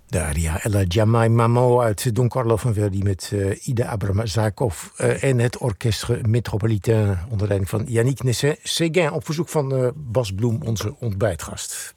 De aria Ella Jamai Mamo uit Don Carlo van Verdi met Ida Abramazakov en het Orchestre Métropolitain onder leiding van Yannick Nézet-Séguin op verzoek van Bas Bloem, onze ontbijtgast.